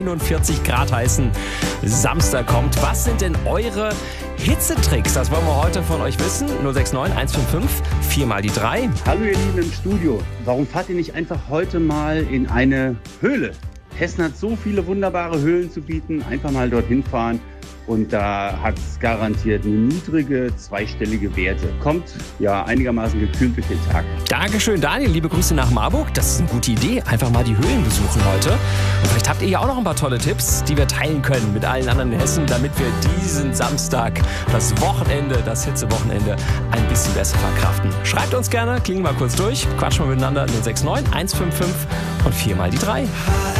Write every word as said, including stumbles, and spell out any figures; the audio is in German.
einundvierzig Grad heißen Samstag kommt. Was sind denn eure Hitzetricks? Das wollen wir heute von euch wissen. null sechs neun eins fünf fünf vier mal die drei. Hallo ihr Lieben im Studio. Warum fahrt ihr nicht einfach heute mal in eine Höhle? Hessen hat so viele wunderbare Höhlen zu bieten. Einfach mal dorthin fahren. Und da hat es garantiert niedrige, zweistellige Werte. Kommt ja einigermaßen gekühlt durch den Tag. Dankeschön, Daniel. Liebe Grüße nach Marburg. Das ist eine gute Idee. Einfach mal die Höhlen besuchen heute. Und vielleicht habt ihr ja auch noch ein paar tolle Tipps, die wir teilen können mit allen anderen in Hessen, damit wir diesen Samstag, das Wochenende, das Hitzewochenende, ein bisschen besser verkraften. Schreibt uns gerne, klingen mal kurz durch, quatschen wir miteinander null sechs neun eins fünf fünf und vier mal die drei.